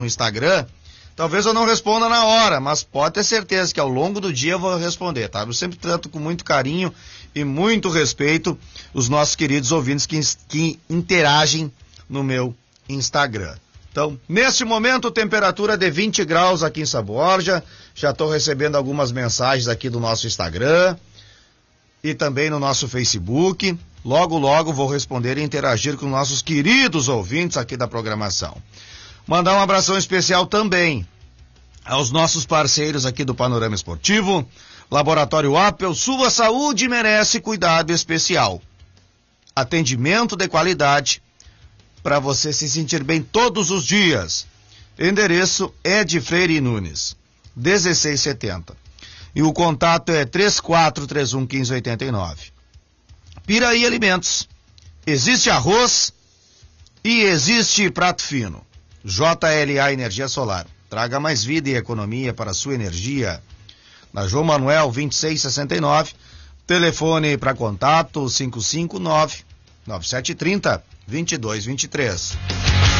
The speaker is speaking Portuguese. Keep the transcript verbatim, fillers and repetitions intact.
no Instagram, talvez eu não responda na hora, mas pode ter certeza que ao longo do dia eu vou responder, tá? Eu sempre trato com muito carinho e muito respeito os nossos queridos ouvintes que, que interagem no meu Instagram. Então, neste momento, temperatura de vinte graus aqui em Saborja. Já estou recebendo algumas mensagens aqui do nosso Instagram e também no nosso Facebook. Logo, logo vou responder e interagir com nossos queridos ouvintes aqui da programação. Mandar um abração especial também aos nossos parceiros aqui do Panorama Esportivo. Laboratório Apple, sua saúde merece cuidado especial. Atendimento de qualidade para você se sentir bem todos os dias. Endereço é de Freire Nunes, dezesseis setenta. E o contato é três quatro três um um cinco oito nove. Piraí Alimentos. Existe arroz e existe prato fino. J L A Energia Solar. Traga mais vida e economia para a sua energia. Na João Manuel vinte e seis sessenta e nove. Telefone para contato cinco cinco nove, nove sete três zero, dois dois dois três.